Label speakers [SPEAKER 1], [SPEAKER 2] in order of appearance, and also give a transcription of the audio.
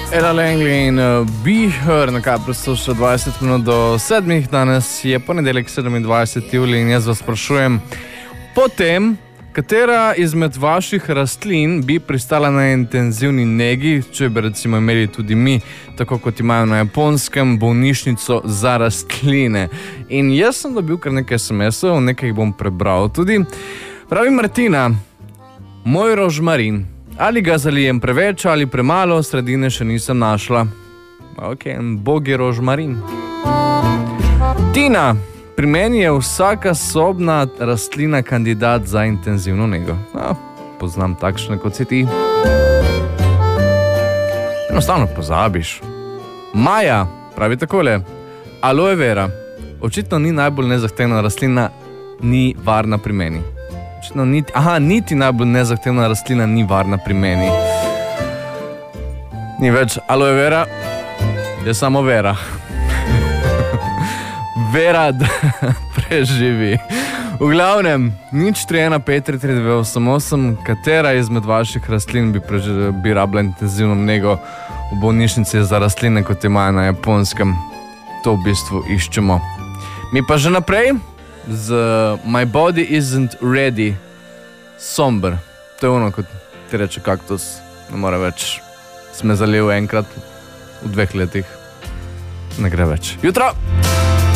[SPEAKER 1] Ella Langley in Be Her, na kaj posluša 20 minut do 7. Danes je ponedeljek 27. julij in jaz vas sprašujem potem, katera izmed vaših rastlin bi pristala na intenzivni negi, če bi recimo imeli tudi mi, tako kot imajo na Japonskem, bolnišnico za rastline. In jaz sem dobil kar nekaj SMS-ov, nekaj jih bom prebral tudi. Pravi Martina, moj rožmarin. Ali ga zalijem preveč ali premalo, sredine še nisem našla. Ok, bog je rožmarin. Tina, pri meni je vsaka sobna rastlina kandidat za intenzivno nego. Poznam takšne kot si ti. Enostavno pozabiš. Maja, pravi takole. Aloe vera. Očitno ni najbolj nezahtevna rastlina, ni varna pri meni. Niti najbolj nezahtevna rastlina ni varna pri meni. Ni več aloe vera, je samo vera. Vera, da preživi. V glavnem, 0315328, katera izmed vaših rastlin bi rabila intenzivno nego v bolnišnici za rastline, kot imajo na Japonskem. To v bistvu iščemo. Mi pa že naprej z My Body Isn't Ready, Somber. To je ono, kot ti reče kaktus, ne more več. Sme zalil enkrat v 2 letih. Ne gre več. Jutro!